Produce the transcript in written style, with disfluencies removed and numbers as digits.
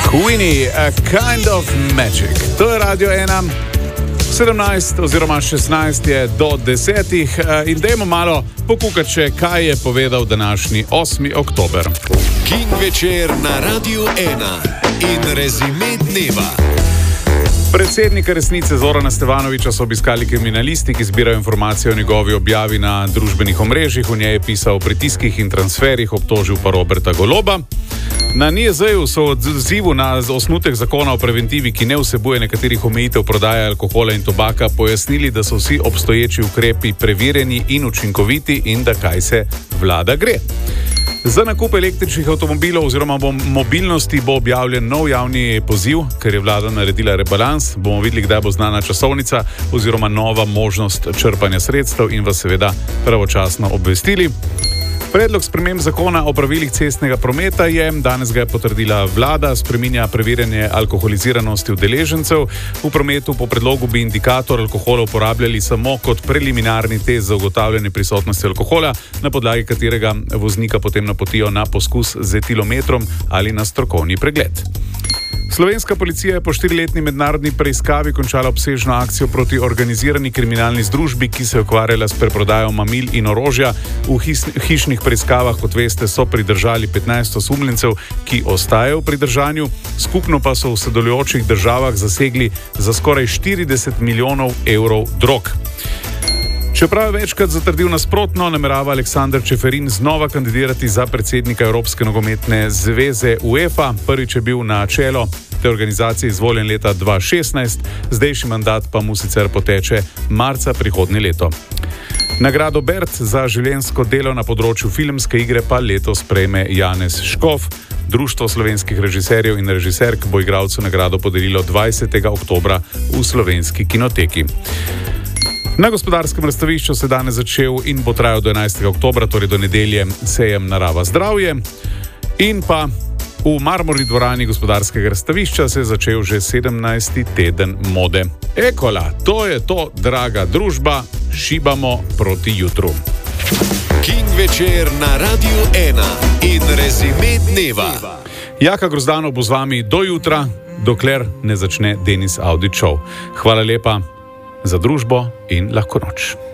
Queenie, A Kind of Magic. To je Radio 1. 17 oziroma 16 je do 10 in dajmo malo pokukati še, kaj je povedal današnji 8. oktober. King večer na Radio 1 in rezime dneva. Predsednika Resnice Zorana Stevanovića so obiskali kriminalisti, ki zbirajo informacije o njegovi objavi na družbenih omrežjih. V njej je pisal o pritiskih in transferih, obtožil pa Roberta Goloba. Na NIJZ-ju so v odzivu na osnutek zakona o preventivi, ki ne vsebuje nekaterih omejitev prodaje alkohola in tobaka, pojasnili, da so vsi obstoječi ukrepi preverjeni in učinkoviti in da kaj se vlada gre. Za nakup električnih avtomobilov oziroma mobilnosti bo objavljen nov javni poziv, ker je vlada naredila rebalans. Bomo videli, kdaj bo znana časovnica oziroma nova možnost črpanja sredstev in vas seveda pravočasno obvestili. Predlog sprememb zakona o pravilih cestnega prometa je, danes ga je potrdila vlada, spreminja preverjanje alkoholiziranosti udeležencev. V prometu po predlogu bi indikator alkohola uporabljali samo kot preliminarni test za ugotavljanje prisotnosti alkohola, na podlagi katerega voznika potem napotijo na poskus z etilometrom ali na strokovni pregled. Slovenska policija je po 4-letni mednarodni preiskavi končala obsežno akcijo proti organizirani kriminalni združbi, ki se je ukvarjala s preprodajo mamil in orožja. V hišnih preiskavah, kot veste, so pridržali 15 osumljencev, ki ostajajo v pridržanju. Skupno pa so v sodelujočih državah zasegli za skoraj 40 milijonov evrov drog. Čeprav je večkrat zatrdil nasprotno, namerava Aleksander Čeferin znova kandidirati za predsednika Evropske nogometne zveze UEFA. Prvič je bil na čelo te organizacije izvoljen leta 2016, zdajšnji mandat pa mu sicer poteče marca prihodnje leto. Nagrado Bert za življenjsko delo na področju filmske igre pa letos prejme Janez Škof. Društvo slovenskih režiserjev in režiserk bo igralcu nagrado podelilo 20. oktobra v Slovenski kinoteki. Na Gospodarskem razstavišču se danes začel in bo trajal do 11. oktobra, torej do nedelje, sejem Narava zdravje. In pa v Marmorni dvorani Gospodarskega razstavišča se je začel že 17. teden mode. Ekola, to je to, draga družba, šibamo proti jutru. King večer na Radio 1 in rezime dneva. Jaka Grozdanov bo z vami do jutra, dokler ne začne Denis Audić Show. Hvala lepa za družbo in lahko noč.